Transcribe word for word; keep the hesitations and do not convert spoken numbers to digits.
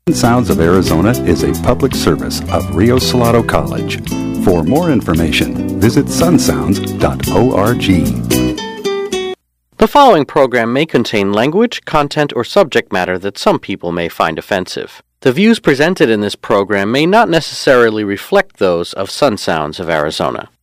Sounds of Arizona is a public service of Rio Salado College. For more information, visit sun sounds dot org. The following program may contain language, content, or subject matter that some people may find offensive. The views presented in this program may not necessarily reflect those of Sun Sounds of Arizona.